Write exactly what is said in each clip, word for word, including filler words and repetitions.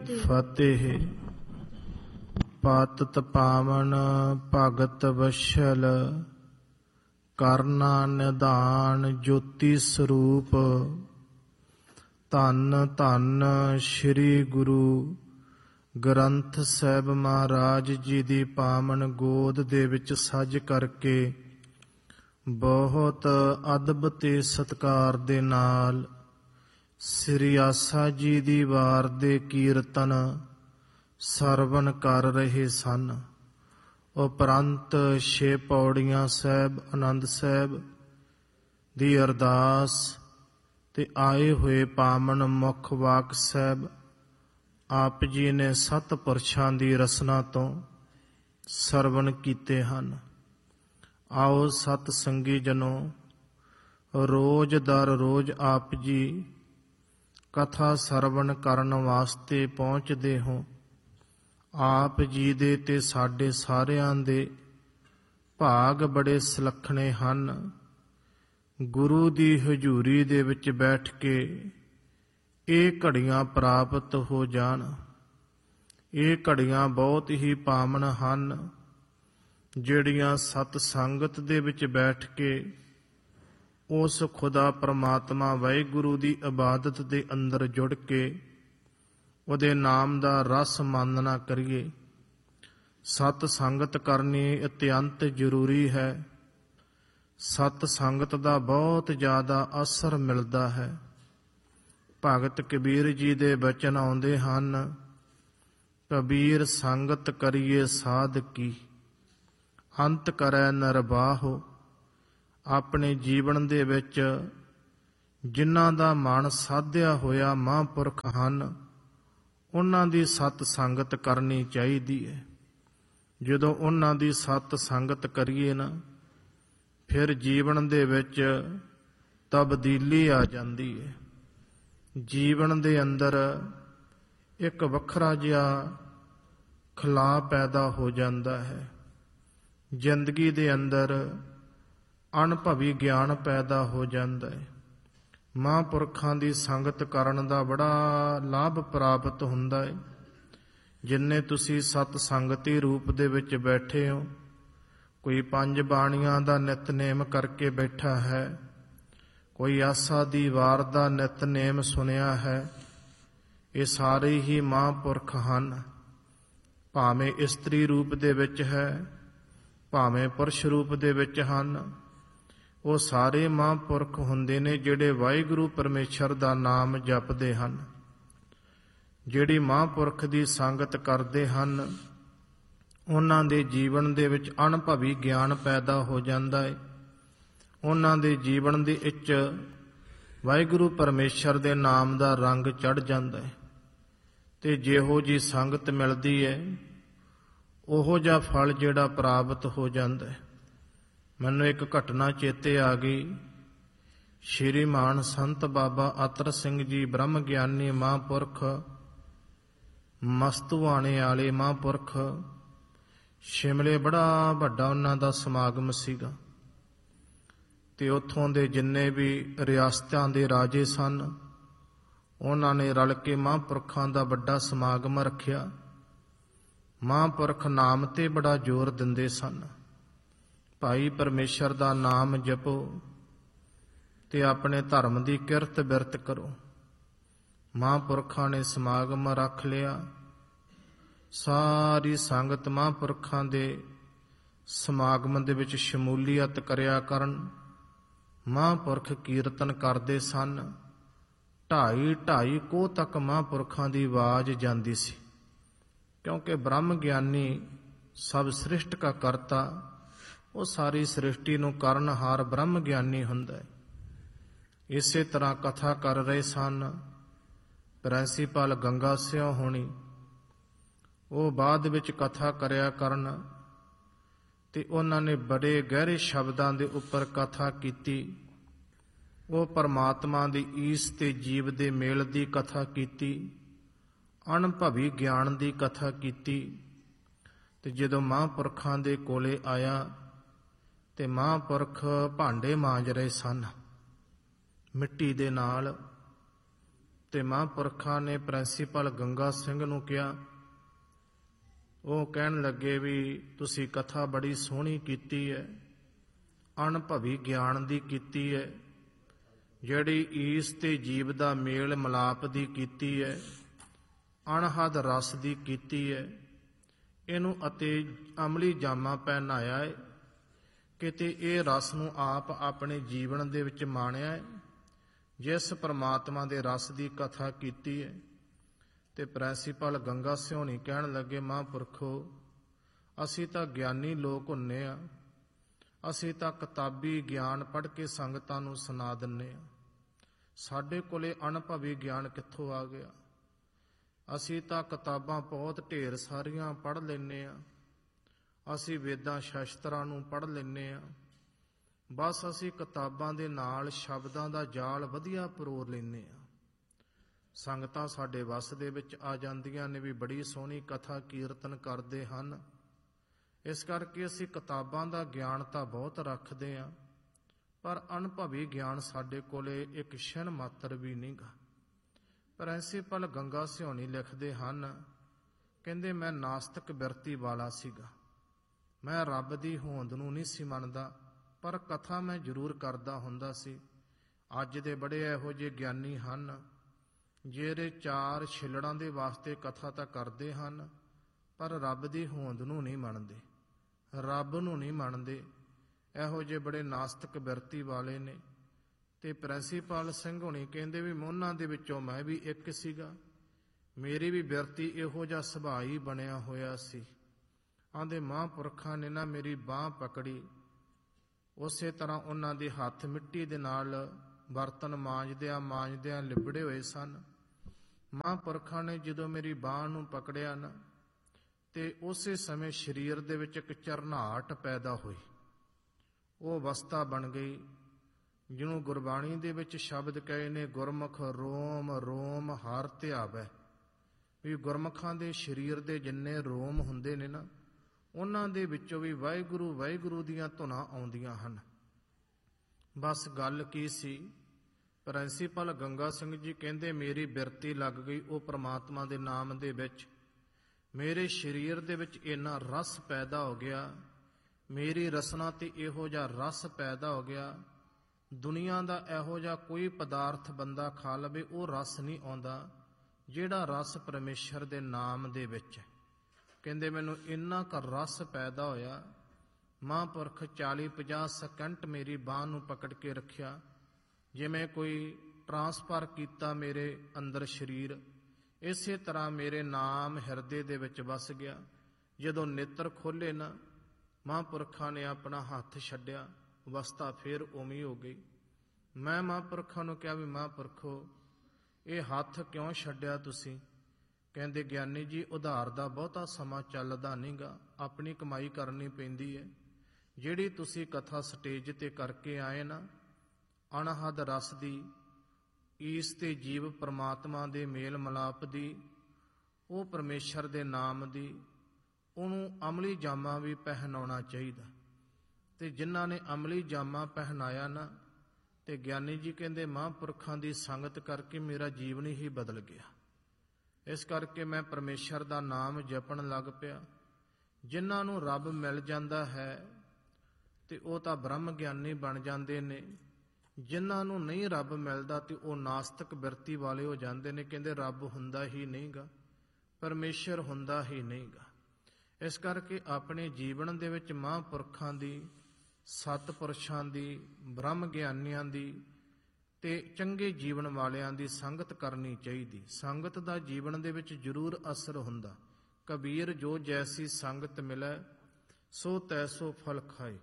ਫਤਿਹ। ਪਤਿਤ ਪਾਵਨ ਭਗਤ ਵਸ਼ਲ, ਕਰਨਾ ਨਿਧਾਨ ਜੋਤੀ ਸਰੂਪ। ਧੰਨ ਧੰਨ ਸ੍ਰੀ ਗੁਰੂ ਗ੍ਰੰਥ ਸਾਹਿਬ ਮਹਾਰਾਜ ਜੀ ਦੀ ਪਾਵਨ ਗੋਦ ਦੇ ਵਿੱਚ ਸੱਜ ਕਰਕੇ ਬਹੁਤ ਅਦਬ ਤੇ ਸਤਿਕਾਰ ਦੇ ਨਾਲ ਸ੍ਰੀ ਆਸਾ ਜੀ ਦੀ ਵਾਰ ਦੇ ਕੀਰਤਨ ਸਰਵਣ ਕਰ ਰਹੇ ਸਨ। ਉਪਰੰਤ ਛੇ ਪੌੜੀਆਂ ਸਾਹਿਬ, ਆਨੰਦ ਸਾਹਿਬ ਦੀ ਅਰਦਾਸ ਤੇ ਆਏ ਹੋਏ ਪਾਵਨ ਮੁੱਖ ਵਾਕ ਸਾਹਿਬ ਆਪ ਜੀ ਨੇ ਸੱਤ ਪੁਰਸ਼ਾਂ ਦੀ ਰਸਨਾ ਤੋਂ ਸਰਵਣ ਕੀਤੇ ਹਨ। ਆਓ ਸਤ ਸੰਗੀ ਜਨੋ, ਰੋਜ਼ ਦਰ ਰੋਜ਼ ਆਪ ਜੀ ਕਥਾ ਸਰਵਣ ਕਰਨ ਵਾਸਤੇ ਪਹੁੰਚਦੇ ਹੋ। ਆਪ ਜੀ ਦੇ ਤੇ ਸਾਡੇ ਸਾਰਿਆਂ ਦੇ ਭਾਗ ਬੜੇ ਸੁਲੱਖਣੇ ਹਨ। ਗੁਰੂ ਦੀ ਹਜ਼ੂਰੀ ਦੇ ਵਿੱਚ ਬੈਠ ਕੇ ਇਹ ਘੜੀਆਂ ਪ੍ਰਾਪਤ ਹੋ ਜਾਣ। ਇਹ ਘੜੀਆਂ ਬਹੁਤ ਹੀ ਪਾਵਨ ਹਨ, ਜਿਹੜੀਆਂ ਸਤ ਸੰਗਤ ਦੇ ਵਿੱਚ ਬੈਠ ਕੇ ਉਸ ਖੁਦਾ ਪ੍ਰਮਾਤਮਾ ਵਾਹਿਗੁਰੂ ਦੀ ਇਬਾਦਤ ਦੇ ਅੰਦਰ ਜੁੜ ਕੇ ਉਹਦੇ ਨਾਮ ਦਾ ਰਸ ਮਾਨਣਾ ਕਰੀਏ। ਸਤ ਸੰਗਤ ਕਰਨੀ ਅਤਿਅੰਤ ਜ਼ਰੂਰੀ ਹੈ। ਸਤ ਸੰਗਤ ਦਾ ਬਹੁਤ ਜ਼ਿਆਦਾ ਅਸਰ ਮਿਲਦਾ ਹੈ। ਭਗਤ ਕਬੀਰ ਜੀ ਦੇ ਬਚਨ ਆਉਂਦੇ ਹਨ, ਕਬੀਰ ਸੰਗਤ ਕਰੀਏ ਸਾਧ ਕੀ, ਅੰਤ ਕਰੈ ਨਿਰਬਾਹੋ। ਆਪਣੇ ਜੀਵਨ ਦੇ ਵਿੱਚ ਜਿਨ੍ਹਾਂ ਦਾ ਮਨ ਸਾਧਿਆ ਹੋਇਆ ਮਹਾਂਪੁਰਖ ਹਨ, ਉਹਨਾਂ ਦੀ ਸਤ ਸੰਗਤ ਕਰਨੀ ਚਾਹੀਦੀ ਹੈ। ਜਦੋਂ ਉਹਨਾਂ ਦੀ ਸਤ ਸੰਗਤ ਕਰੀਏ ਨਾ, ਫਿਰ ਜੀਵਨ ਦੇ ਵਿੱਚ ਤਬਦੀਲੀ ਆ ਜਾਂਦੀ ਹੈ। ਜੀਵਨ ਦੇ ਅੰਦਰ ਇੱਕ ਵੱਖਰਾ ਜਿਹਾ ਖਲਾਅ ਪੈਦਾ ਹੋ ਜਾਂਦਾ ਹੈ। ਜ਼ਿੰਦਗੀ ਦੇ ਅੰਦਰ ਅਨੁਭਵੀ ਗਿਆਨ ਪੈਦਾ ਹੋ ਜਾਂਦਾ ਹੈ। ਮਹਾਂਪੁਰਖਾਂ ਦੀ ਸੰਗਤ ਕਰਨ ਦਾ ਬੜਾ ਲਾਭ ਪ੍ਰਾਪਤ ਹੁੰਦਾ ਹੈ। ਜਿੰਨੇ ਤੁਸੀਂ ਸਤ ਸੰਗਤੀ ਰੂਪ ਦੇ ਵਿੱਚ ਬੈਠੇ ਹੋ, ਕੋਈ ਪੰਜ ਬਾਣੀਆਂ ਦਾ ਨਿਤਨੇਮ ਕਰਕੇ ਬੈਠਾ ਹੈ, ਕੋਈ ਆਸਾ ਦੀ ਵਾਰ ਦਾ ਨਿਤਨੇਮ ਸੁਣਿਆ ਹੈ, ਇਹ ਸਾਰੇ ਹੀ ਮਹਾਂਪੁਰਖ ਹਨ। ਭਾਵੇਂ ਇਸਤਰੀ ਰੂਪ ਦੇ ਵਿੱਚ ਹੈ, ਭਾਵੇਂ ਪੁਰਸ਼ ਰੂਪ ਦੇ ਵਿੱਚ ਹਨ, ਉਹ ਸਾਰੇ ਮਹਾਂਪੁਰਖ ਹੁੰਦੇ ਨੇ ਜਿਹੜੇ ਵਾਹਿਗੁਰੂ ਪਰਮੇਸ਼ਰ ਦਾ ਨਾਮ ਜਪਦੇ ਹਨ। ਜਿਹੜੀ ਮਹਾਂਪੁਰਖ ਦੀ ਸੰਗਤ ਕਰਦੇ ਹਨ, ਉਹਨਾਂ ਦੇ ਜੀਵਨ ਦੇ ਵਿੱਚ ਅਨੁਭਵੀ ਗਿਆਨ ਪੈਦਾ ਹੋ ਜਾਂਦਾ ਹੈ। ਉਹਨਾਂ ਦੇ ਜੀਵਨ ਦੇ ਵਿੱਚ ਵਾਹਿਗੁਰੂ ਪਰਮੇਸ਼ਰ ਦੇ ਨਾਮ ਦਾ ਰੰਗ ਚੜ੍ਹ ਜਾਂਦਾ ਹੈ। ਤੇ ਜਿਹੋ ਜੀ ਸੰਗਤ ਮਿਲਦੀ ਹੈ, ਉਹੋ ਜਿਹਾ ਫਲ ਜਿਹੜਾ ਪ੍ਰਾਪਤ ਹੋ ਜਾਂਦਾ ਹੈ। ਮੈਨੂੰ ਇੱਕ ਘਟਨਾ ਚੇਤੇ ਆ ਗਈ। ਸ਼੍ਰੀਮਾਨ ਸੰਤ ਬਾਬਾ ਅਤਰ ਸਿੰਘ ਜੀ ਬ੍ਰਹਮ ਗਿਆਨੀ ਮਹਾਂਪੁਰਖ, ਮਸਤੂਆਣੇ ਵਾਲੇ ਮਹਾਂਪੁਰਖ, ਸ਼ਿਮਲੇ ਬੜਾ ਵੱਡਾ ਉਹਨਾਂ ਦਾ ਸਮਾਗਮ ਸੀਗਾ। ਤੇ ਉੱਥੋਂ ਦੇ ਜਿੰਨੇ ਵੀ ਰਿਆਸਤਾਂ ਦੇ ਰਾਜੇ ਸਨ, ਉਹਨਾਂ ਨੇ ਰਲ ਕੇ ਮਹਾਂਪੁਰਖਾਂ ਦਾ ਵੱਡਾ ਸਮਾਗਮ ਰੱਖਿਆ। ਮਹਾਂਪੁਰਖ ਨਾਮ ਤੇ ਬੜਾ ਜ਼ੋਰ ਦਿੰਦੇ ਸਨ। ਭਾਈ ਪਰਮੇਸ਼ਰ ਦਾ ਨਾਮ ਜਪੋ ਤੇ ਆਪਣੇ ਧਰਮ ਦੀ ਕਿਰਤ ਬਿਰਤ ਕਰੋ। ਮਹਾਂਪੁਰਖਾਂ ਨੇ ਸਮਾਗਮ ਰੱਖ ਲਿਆ। ਸਾਰੀ ਸੰਗਤ ਮਹਾਂਪੁਰਖਾਂ ਦੇ ਸਮਾਗਮ ਦੇ ਵਿੱਚ ਸ਼ਮੂਲੀਅਤ ਕਰਿਆ ਕਰਨ। ਮਹਾਂਪੁਰਖ ਕੀਰਤਨ ਕਰਦੇ ਸਨ। ਢਾਈ ਢਾਈ ਕੋਹ ਤੱਕ ਮਹਾਂਪੁਰਖਾਂ ਦੀ ਆਵਾਜ਼ ਜਾਂਦੀ ਸੀ, ਕਿਉਂਕਿ ਬ੍ਰਹਮ ਗਿਆਨੀ ਸਭ ਸ੍ਰਿਸ਼ਟ ਕਾ ਕਰਤਾ, ਉਹ ਸਾਰੀ ਸ੍ਰਿਸ਼ਟੀ ਨੂੰ ਕਰਨਹਾਰ ਬ੍ਰਹਮ ਗਿਆਨੀ ਹੁੰਦਾ ਹੈ। ਇਸੇ ਤਰ੍ਹਾਂ ਕਥਾ ਕਰ ਰਹੇ ਸਨ ਪ੍ਰਿੰਸੀਪਲ ਗੰਗਾ ਸਿਉ ਹੋਣੀ। ਉਹ ਬਾਅਦ ਵਿੱਚ ਕਥਾ ਕਰਿਆ ਕਰਨ ਤੇ ਉਹਨਾਂ ਨੇ ਬੜੇ ਗਹਿਰੇ ਸ਼ਬਦਾਂ ਦੇ ਉੱਪਰ ਕਥਾ ਕੀਤੀ। ਉਹ ਪਰਮਾਤਮਾ ਦੀ ਈਸ ਤੇ ਜੀਵ ਦੇ ਮੇਲ ਦੀ ਕਥਾ ਕੀਤੀ, ਅਨੁਭਵੀ ਗਿਆਨ ਦੀ ਕਥਾ ਕੀਤੀ। ਤੇ ਜਦੋਂ ਮਹਾਂਪੁਰਖਾਂ ਦੇ ਕੋਲੇ ਆਇਆ ਤੇ ਮਹਾਂਪੁਰਖ ਭਾਂਡੇ ਮਾਂਜ ਰਹੇ ਸਨ ਮਿੱਟੀ ਦੇ ਨਾਲ। ਤੇ ਮਹਾਂਪੁਰਖਾਂ ਨੇ ਪ੍ਰਿੰਸੀਪਲ ਗੰਗਾ ਸਿੰਘ ਨੂੰ ਕਿਹਾ। ਉਹ ਕਹਿਣ ਲੱਗੇ ਵੀ ਤੁਸੀਂ ਕਥਾ ਬੜੀ ਸੋਹਣੀ ਕੀਤੀ ਹੈ, ਅਨੁਭਵੀ ਗਿਆਨ ਦੀ ਕੀਤੀ ਹੈ, ਜਿਹੜੀ ਈਸ ਤੇ ਜੀਵ ਦਾ ਮੇਲ ਮਿਲਾਪ ਦੀ ਕੀਤੀ ਹੈ, ਅਣਹਦ ਰਸ ਦੀ ਕੀਤੀ ਹੈ, ਇਹਨੂੰ ਅਤੇ ਅਮਲੀ ਜਾਮਾ ਪਹਿਨਾਇਆ ਹੈ। ਕਿਤੇ ਇਹ ਰਸ ਨੂੰ ਆਪ ਆਪਣੇ ਜੀਵਨ ਦੇ ਵਿੱਚ ਮਾਣਿਆ ਹੈ, ਜਿਸ ਪਰਮਾਤਮਾ ਦੇ ਰਸ ਦੀ ਕਥਾ ਕੀਤੀ ਹੈ। ਤੇ ਪ੍ਰਿੰਸੀਪਲ ਗੰਗਾ ਸਿਉਣੀ ਕਹਿਣ ਲੱਗੇ, ਮਹਾਂਪੁਰਖੋ, ਅਸੀਂ ਤਾਂ ਗਿਆਨੀ ਲੋਕ ਹੁੰਨੇ ਆ, ਅਸੀਂ ਤਾਂ ਕਿਤਾਬੀ ਗਿਆਨ ਪੜ੍ਹ ਕੇ ਸੰਗਤਾਂ ਨੂੰ ਸੁਣਾ ਦਿੰਨੇ ਆ, ਸਾਡੇ ਕੋਲੇ ਅਨੁਭਵੀ ਗਿਆਨ ਕਿੱਥੋਂ ਆ ਗਿਆ? ਅਸੀਂ ਤਾਂ ਕਿਤਾਬਾਂ ਬਹੁਤ ਢੇਰ ਸਾਰੀਆਂ ਪੜ੍ਹ ਲੈਂਦੇ ਆ, ਅਸੀਂ ਵੇਦਾਂ ਸ਼ਾਸਤਰਾਂ ਨੂੰ ਪੜ੍ਹ ਲੈਂਦੇ ਆ, ਬਸ ਅਸੀਂ ਕਿਤਾਬਾਂ ਦੇ ਨਾਲ ਸ਼ਬਦਾਂ ਦਾ ਜਾਲ ਵਧੀਆ ਪਰੋਰ ਲੈਂਦੇ ਆ। ਸੰਗਤਾਂ ਸਾਡੇ ਵੱਸ ਦੇ ਵਿੱਚ ਆ ਜਾਂਦੀਆਂ ਨੇ ਵੀ ਬੜੀ ਸੋਹਣੀ ਕਥਾ ਕੀਰਤਨ ਕਰਦੇ ਹਨ, ਇਸ ਕਰਕੇ ਅਸੀਂ ਕਿਤਾਬਾਂ ਦਾ ਗਿਆਨ ਤਾਂ ਬਹੁਤ ਰੱਖਦੇ ਆ, ਪਰ ਅਨੁਭਵੀ ਗਿਆਨ ਸਾਡੇ ਕੋਲੇ ਇੱਕ ਛਿਣ ਮਾਤਰ ਵੀ ਨਹੀਂਗਾ। ਪ੍ਰਿੰਸੀਪਲ ਗੰਗਾ ਸਿਉਣੀ ਲਿਖਦੇ ਹਨ, ਕਹਿੰਦੇ ਮੈਂ ਨਾਸਤਿਕ ਬਿਰਤੀ ਵਾਲਾ ਸੀਗਾ, ਮੈਂ ਰੱਬ ਦੀ ਹੋਂਦ ਨੂੰ ਨਹੀਂ ਸੀ ਮੰਨਦਾ, ਪਰ ਕਥਾ ਮੈਂ ਜ਼ਰੂਰ ਕਰਦਾ ਹੁੰਦਾ ਸੀ। ਅੱਜ ਦੇ ਬੜੇ ਇਹੋ ਜਿਹੇ ਗਿਆਨੀ ਹਨ ਜਿਹੜੇ ਚਾਰ ਛਿਲੜਾਂ ਦੇ ਵਾਸਤੇ ਕਥਾ ਤਾਂ ਕਰਦੇ ਹਨ, ਪਰ ਰੱਬ ਦੀ ਹੋਂਦ ਨੂੰ ਨਹੀਂ ਮੰਨਦੇ, ਰੱਬ ਨੂੰ ਨਹੀਂ ਮੰਨਦੇ। ਇਹੋ ਜਿਹੇ ਬੜੇ ਨਾਸਤਿਕ ਬਿਰਤੀ ਵਾਲੇ ਨੇ। ਤੇ ਪ੍ਰਿੰਸੀਪਲ ਸਿੰਘ ਹੋਣੀ ਕਹਿੰਦੇ ਵੀ ਉਹਨਾਂ ਦੇ ਵਿੱਚੋਂ ਮੈਂ ਵੀ ਇੱਕ ਸੀਗਾ, ਮੇਰੀ ਵੀ ਬਿਰਤੀ ਇਹੋ ਜਿਹਾ ਸੁਭਾਅ ਹੀ ਬਣਿਆ ਹੋਇਆ ਸੀ। ਆਂਦੇ ਮਹਾਂਪੁਰਖਾਂ ਨੇ ਨਾ ਮੇਰੀ ਬਾਂਹ ਪਕੜੀ, ਉਸੇ ਤਰ੍ਹਾਂ ਉਹਨਾਂ ਦੇ ਹੱਥ ਮਿੱਟੀ ਦੇ ਨਾਲ ਬਰਤਨ ਮਾਂਜਦਿਆਂ ਮਾਂਜਦਿਆਂ ਲਿਬੜੇ ਹੋਏ ਸਨ। ਮਹਾਂਪੁਰਖਾਂ ਨੇ ਜਦੋਂ ਮੇਰੀ ਬਾਂਹ ਨੂੰ ਪਕੜਿਆ ਨਾ, ਤੇ ਉਸੇ ਸਮੇਂ ਸਰੀਰ ਦੇ ਵਿੱਚ ਇੱਕ ਝਰਨਾਹਟ ਪੈਦਾ ਹੋਈ, ਉਹ ਅਵਸਥਾ ਬਣ ਗਈ ਜਿਹਨੂੰ ਗੁਰਬਾਣੀ ਦੇ ਵਿੱਚ ਸ਼ਬਦ ਕਹੇ ਨੇ, ਗੁਰਮੁਖ ਰੋਮ ਰੋਮ ਹਰ ਧਿਆਵੈ। ਵੀ ਗੁਰਮੁਖਾਂ ਦੇ ਸਰੀਰ ਦੇ ਜਿੰਨੇ ਰੋਮ ਹੁੰਦੇ ਨੇ ਨਾ, ਉਹਨਾਂ ਦੇ ਵਿੱਚੋਂ ਵੀ ਵਾਹਿਗੁਰੂ ਵਾਹਿਗੁਰੂ ਦੀਆਂ ਧੁਨਾਂ ਆਉਂਦੀਆਂ ਹਨ। ਬਸ ਗੱਲ ਕੀ ਸੀ, ਪ੍ਰਿੰਸੀਪਲ ਗੰਗਾ ਸਿੰਘ ਜੀ ਕਹਿੰਦੇ ਮੇਰੀ ਬਿਰਤੀ ਲੱਗ ਗਈ ਉਹ ਪ੍ਰਮਾਤਮਾ ਦੇ ਨਾਮ ਦੇ ਵਿੱਚ, ਮੇਰੇ ਸਰੀਰ ਦੇ ਵਿੱਚ ਇੰਨਾ ਰਸ ਪੈਦਾ ਹੋ ਗਿਆ, ਮੇਰੀ ਰਸਨਾ ਤੇ ਇਹੋ ਜਿਹਾ ਰਸ ਪੈਦਾ ਹੋ ਗਿਆ, ਦੁਨੀਆ ਦਾ ਇਹੋ ਜਿਹਾ ਕੋਈ ਪਦਾਰਥ ਬੰਦਾ ਖਾ ਲਵੇ ਉਹ ਰਸ ਨਹੀਂ ਆਉਂਦਾ ਜਿਹੜਾ ਰਸ ਪਰਮੇਸ਼ਰ ਦੇ ਨਾਮ ਦੇ ਵਿੱਚ ਹੈ। ਕਹਿੰਦੇ ਮੈਨੂੰ ਇੰਨਾ ਕੁ ਰਸ ਪੈਦਾ ਹੋਇਆ, ਮਹਾਂਪੁਰਖ ਚਾਲੀ ਪੰਜਾਹ ਸਕਿੰਟ ਮੇਰੀ ਬਾਂਹ ਨੂੰ ਪਕੜ ਕੇ ਰੱਖਿਆ, ਜਿਵੇਂ ਕੋਈ ਟਰਾਂਸਫਰ ਕੀਤਾ ਮੇਰੇ ਅੰਦਰ ਸਰੀਰ, ਇਸੇ ਤਰ੍ਹਾਂ ਮੇਰੇ ਨਾਮ ਹਿਰਦੇ ਦੇ ਵਿੱਚ ਵਸ ਗਿਆ। ਜਦੋਂ ਨੇਤਰ ਖੋਲ੍ਹੇ ਨਾ, ਮਹਾਂਪੁਰਖਾਂ ਨੇ ਆਪਣਾ ਹੱਥ ਛੱਡਿਆ, ਅਵਸਥਾ ਫੇਰ ਉਵੇਂ ਹੋ ਗਈ। ਮੈਂ ਮਹਾਂਪੁਰਖਾਂ ਨੂੰ ਕਿਹਾ ਵੀ ਮਹਾਂਪੁਰਖੋ, ਇਹ ਹੱਥ ਕਿਉਂ ਛੱਡਿਆ ਤੁਸੀਂ? ਕਹਿੰਦੇ ਗਿਆਨੀ ਜੀ ਉਧਾਰ ਦਾ ਬਹੁਤਾ ਸਮਾਂ ਚੱਲਦਾ ਨਹੀਂਗਾ, ਆਪਣੀ ਕਮਾਈ ਕਰਨੀ ਪੈਂਦੀ ਹੈ। ਜਿਹੜੀ ਤੁਸੀਂ ਕਥਾ ਸਟੇਜ ਤੇ ਕਰਕੇ ਆਏ ਨਾ, ਅਣਹਦ ਰਸ ਦੀ, ਈਸ ਤੇ ਜੀਵ ਪਰਮਾਤਮਾ ਦੇ ਮੇਲ ਮਿਲਾਪ ਦੀ, ਉਹ ਪਰਮੇਸ਼ਰ ਦੇ ਨਾਮ ਦੀ, ਉਹਨੂੰ ਅਮਲੀ ਜਾਮਾ ਵੀ ਪਹਿਨਾਉਣਾ ਚਾਹੀਦਾ। ਤੇ ਜਿਨ੍ਹਾਂ ਨੇ ਅਮਲੀ ਜਾਮਾ ਪਹਿਨਾਇਆ ਨਾ, ਤੇ ਗਿਆਨੀ ਜੀ ਕਹਿੰਦੇ ਮਹਾਂਪੁਰਖਾਂ ਦੀ ਸੰਗਤ ਕਰਕੇ ਮੇਰਾ ਜੀਵਨ ਹੀ ਬਦਲ ਗਿਆ। ਇਸ ਕਰਕੇ ਮੈਂ ਪਰਮੇਸ਼ਰ ਦਾ ਨਾਮ ਜਪਣ ਲੱਗ ਪਿਆ। ਜਿਨ੍ਹਾਂ ਨੂੰ ਰੱਬ ਮਿਲ ਜਾਂਦਾ ਹੈ ਤੇ ਉਹ ਤਾਂ ਬ੍ਰਹਮ ਗਿਆਨੀ ਬਣ ਜਾਂਦੇ ਨੇ, ਜਿਨ੍ਹਾਂ ਨੂੰ ਨਹੀਂ ਰੱਬ ਮਿਲਦਾ ਤੇ ਉਹ ਨਾਸਤਿਕ ਬਿਰਤੀ ਵਾਲੇ ਹੋ ਜਾਂਦੇ ਨੇ। ਕਹਿੰਦੇ ਰੱਬ ਹੁੰਦਾ ਹੀ ਨਹੀਂਗਾ, ਪਰਮੇਸ਼ਰ ਹੁੰਦਾ ਹੀ ਨਹੀਂਗਾ। ਇਸ ਕਰਕੇ ਆਪਣੇ ਜੀਵਨ ਦੇ ਵਿੱਚ ਮਹਾਂਪੁਰਖਾਂ ਦੀ, ਸਤਿਪੁਰਸ਼ਾਂ ਦੀ, ਬ੍ਰਹਮ ਗਿਆਨੀਆਂ ਦੀ ਤੇ ਚੰਗੇ ਜੀਵਨ ਵਾਲਿਆਂ ਦੀ ਸੰਗਤ ਕਰਨੀ ਚਾਹੀਦੀ। ਸੰਗਤ ਦਾ ਜੀਵਨ ਦੇ ਵਿੱਚ ਜ਼ਰੂਰ ਅਸਰ ਹੁੰਦਾ। ਕਬੀਰ ਜੋ ਜੈਸੀ ਸੰਗਤ ਮਿਲੈ ਸੋ ਤੈਸੋ ਫਲ ਖਾਏ।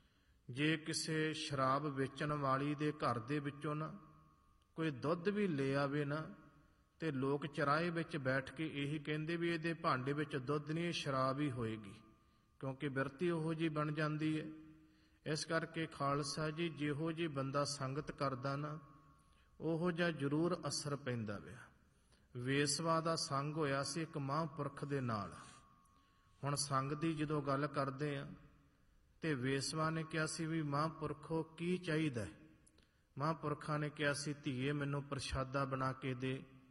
ਜੇ ਕਿਸੇ ਸ਼ਰਾਬ ਵੇਚਣ ਵਾਲੀ ਦੇ ਘਰ ਦੇ ਵਿੱਚੋਂ ਨਾ ਕੋਈ ਦੁੱਧ ਵੀ ਲੈ ਆਵੇ ਨਾ, ਤੇ ਲੋਕ ਚਰਾਏ ਵਿੱਚ ਬੈਠ ਕੇ ਇਹੀ ਕਹਿੰਦੇ ਵੀ ਇਹਦੇ ਭਾਂਡੇ ਵਿੱਚ ਦੁੱਧ ਨਹੀਂ, ਇਹ ਸ਼ਰਾਬ ਹੀ ਹੋਏਗੀ, ਕਿਉਂਕਿ ਬਿਰਤੀ ਉਹੋ ਜਿਹੀ ਬਣ ਜਾਂਦੀ ਹੈ। ਇਸ ਕਰਕੇ ਖਾਲਸਾ ਜੀ, ਜਿਹੋ ਜਿਹੀ ਬੰਦਾ ਸੰਗਤ ਕਰਦਾ ਨਾ, ਉਹੋ ਜਿਹਾ ਜ਼ਰੂਰ ਅਸਰ ਪੈਂਦਾ ਪਿਆ। ਵੇਸਵਾ ਦਾ ਸੰਗ ਹੋਇਆ ਸੀ ਇੱਕ ਮਹਾਂਪੁਰਖ ਦੇ ਨਾਲ। ਹੁਣ ਸੰਗ ਦੀ ਜਦੋਂ ਗੱਲ ਕਰਦੇ ਆ, ਤੇ ਵੇਸਵਾ ਨੇ ਕਿਹਾ ਸੀ ਵੀ ਮਹਾਂਪੁਰਖੋ ਕੀ ਚਾਹੀਦਾ? ਮਹਾਂਪੁਰਖਾਂ ਨੇ ਕਿਹਾ ਸੀ ਧੀਏ ਮੈਨੂੰ ਪ੍ਰਸ਼ਾਦਾ ਬਣਾ ਕੇ ਦੇ।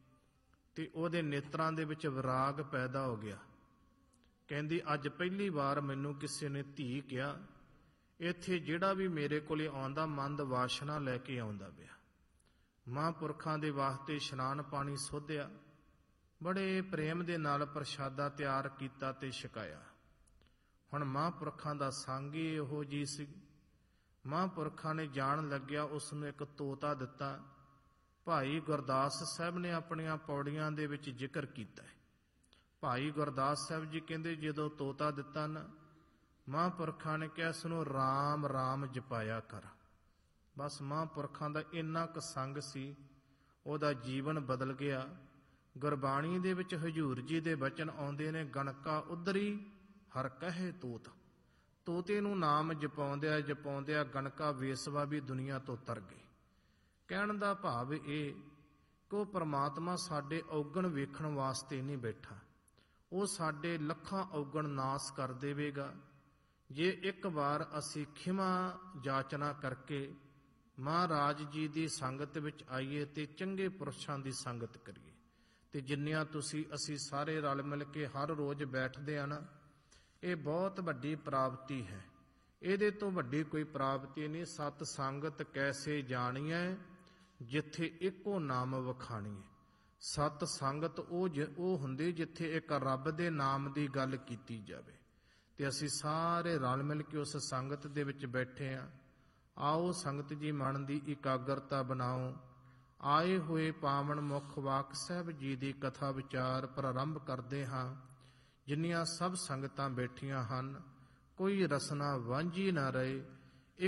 ਤੇ ਉਹਦੇ ਨੇਤਰਾਂ ਦੇ ਵਿੱਚ ਵਿਰਾਗ ਪੈਦਾ ਹੋ ਗਿਆ। ਕਹਿੰਦੀ ਅੱਜ ਪਹਿਲੀ ਵਾਰ ਮੈਨੂੰ ਕਿਸੇ ਨੇ ਧੀ ਕਿਹਾ, ਇੱਥੇ ਜਿਹੜਾ ਵੀ ਮੇਰੇ ਕੋਲੇ ਆਉਂਦਾ ਮੰਦ ਵਾਸ਼ਨਾ ਲੈ ਕੇ ਆਉਂਦਾ ਪਿਆ। ਮਹਾਂਪੁਰਖਾਂ ਦੇ ਵਾਸਤੇ ਇਸ਼ਨਾਨ ਪਾਣੀ ਸੋਧਿਆ, ਬੜੇ ਪ੍ਰੇਮ ਦੇ ਨਾਲ ਪ੍ਰਸ਼ਾਦਾ ਤਿਆਰ ਕੀਤਾ ਤੇ ਛਕਾਇਆ। ਹੁਣ ਮਹਾਂਪੁਰਖਾਂ ਦਾ ਸੰਗ ਹੀ ਇਹੋ ਜੀ ਸੀ। ਮਹਾਂਪੁਰਖਾਂ ਨੇ ਜਾਣ ਲੱਗਿਆ ਉਸ ਨੂੰ ਇੱਕ ਤੋਤਾ ਦਿੱਤਾ। ਭਾਈ ਗੁਰਦਾਸ ਸਾਹਿਬ ਨੇ ਆਪਣੀਆਂ ਪੌੜੀਆਂ ਦੇ ਵਿੱਚ ਜ਼ਿਕਰ ਕੀਤਾ ਹੈ। ਭਾਈ ਗੁਰਦਾਸ ਸਾਹਿਬ ਜੀ ਕਹਿੰਦੇ ਜਦੋਂ ਤੋਤਾ ਦਿੱਤਾ ਨਾ, ਮਹਾਂਪੁਰਖਾਂ ਨੇ ਕਿਹਾ ਇਸ ਨੂੰ ਰਾਮ ਰਾਮ ਜਪਾਇਆ ਕਰ। ਬਸ ਮਹਾਂਪੁਰਖਾਂ ਦਾ ਇੰਨਾ ਕੁ ਸੰਗ ਸੀ, ਉਹਦਾ ਜੀਵਨ ਬਦਲ ਗਿਆ। ਗੁਰਬਾਣੀ ਦੇ ਵਿੱਚ ਹਜ਼ੂਰ ਜੀ ਦੇ ਬਚਨ ਆਉਂਦੇ ਨੇ, ਗਣਕਾ ਉਦਰੀ ਹਰ ਕਹੇ ਤੋਤ। ਤੋਤੇ ਨੂੰ ਨਾਮ ਜਪਾਉਂਦਿਆਂ ਜਪਾਉਂਦਿਆਂ ਗਣਕਾ ਵੇਸਵਾ ਵੀ ਦੁਨੀਆ ਤੋਂ ਤਰ ਗਏ। ਕਹਿਣ ਦਾ ਭਾਵ ਇਹ ਕਿ ਉਹ ਪ੍ਰਮਾਤਮਾ ਸਾਡੇ ਔਗਣ ਵੇਖਣ ਵਾਸਤੇ ਨਹੀਂ ਬੈਠਾ, ਉਹ ਸਾਡੇ ਲੱਖਾਂ ਔਗਣ ਨਾਸ ਕਰ ਦੇਵੇਗਾ ਜੇ ਇੱਕ ਵਾਰ ਅਸੀਂ ਖਿਮਾ ਜਾਚਨਾ ਕਰਕੇ ਮਹਾਰਾਜ ਜੀ ਦੀ ਸੰਗਤ ਵਿੱਚ ਆਈਏ ਤੇ ਚੰਗੇ ਪੁਰਸ਼ਾਂ ਦੀ ਸੰਗਤ ਕਰੀਏ। ਤੇ ਜਿੰਨੀਆਂ ਤੁਸੀਂ ਅਸੀਂ ਸਾਰੇ ਰਲ ਮਿਲ ਕੇ ਹਰ ਰੋਜ਼ ਬੈਠਦੇ ਆ ਨਾ, ਇਹ ਬਹੁਤ ਵੱਡੀ ਪ੍ਰਾਪਤੀ ਹੈ। ਇਹਦੇ ਤੋਂ ਵੱਡੀ ਕੋਈ ਪ੍ਰਾਪਤੀ ਨਹੀਂ। ਸਤ ਸੰਗਤ ਕੈਸੇ ਜਾਣੀਐ ਜਿੱਥੇ ਇੱਕੋ ਨਾਮ ਵਖਾਣੀਐ। ਸਤ ਸੰਗਤ ਉਹ ਉਹ ਹੁੰਦੀ ਜਿੱਥੇ ਇੱਕ ਰੱਬ ਦੇ ਨਾਮ ਦੀ ਗੱਲ ਕੀਤੀ ਜਾਵੇ। ਤੇ ਅਸੀਂ ਸਾਰੇ ਰਲ ਮਿਲ ਕੇ ਉਸ ਸੰਗਤ ਦੇ ਵਿੱਚ ਬੈਠੇ ਆ। ਆਓ ਸੰਗਤ ਜੀ ਮਨ ਦੀ ਇਕਾਗਰਤਾ ਬਣਾਓ। ਆਏ ਹੋਏ ਪਾਵਨ ਮੁਖ ਵਾਕ ਸਾਹਿਬ ਜੀ ਦੀ ਕਥਾ ਵਿਚਾਰ ਪ੍ਰਾਰੰਭ ਕਰਦੇ ਹਾਂ। ਜਿੰਨੀਆਂ ਸਭ ਸੰਗਤਾਂ ਬੈਠੀਆਂ ਹਨ, ਕੋਈ ਰਸਨਾ ਵਾਂਝੀ ਨਾ ਰਹੇ।